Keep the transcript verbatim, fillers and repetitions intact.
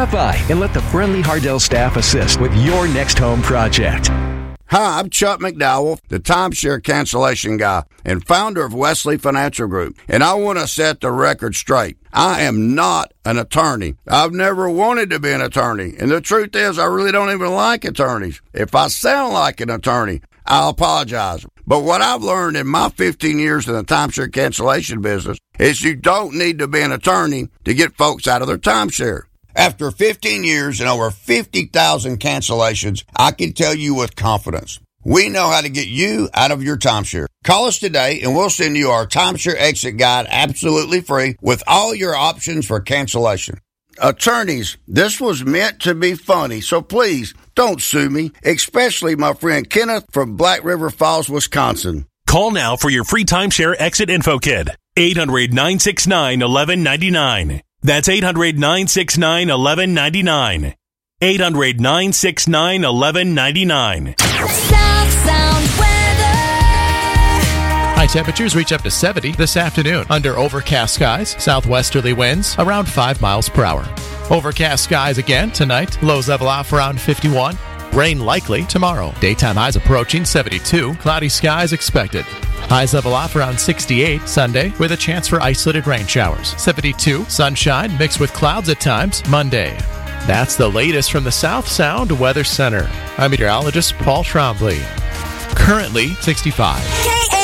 Stop by and let the friendly Hardell staff assist with your next home project. Hi, I'm Chuck McDowell, the timeshare cancellation guy and founder of Wesley Financial Group, and I want to set the record straight. I am not an attorney. I've never wanted to be an attorney, and the truth is I really don't even like attorneys. If I sound like an attorney, I'll apologize. But what I've learned in my fifteen years in the timeshare cancellation business is you don't need to be an attorney to get folks out of their timeshare. After fifteen years and over fifty thousand cancellations, I can tell you with confidence, we know how to get you out of your timeshare. Call us today and we'll send you our timeshare exit guide absolutely free with all your options for cancellation. Attorneys, this was meant to be funny, so please don't sue me, especially my friend Kenneth from Black River Falls, Wisconsin. Call now for your free timeshare exit info kit. eight hundred, nine six nine, one one nine nine. That's eight hundred, nine six nine, one one nine nine. eight hundred, nine six nine, one one nine nine. South Sound weather. High temperatures reach up to seventy this afternoon under overcast skies. Southwesterly winds around five miles per hour. Overcast skies again tonight. Lows level off around fifty-one. Rain likely tomorrow. Daytime highs approaching seventy-two. Cloudy skies expected. Highs level off around sixty-eight Sunday with a chance for isolated rain showers. seventy-two. Sunshine mixed with clouds at times Monday. That's the latest from the South Sound Weather Center. I'm meteorologist Paul Trombley. Currently sixty-five.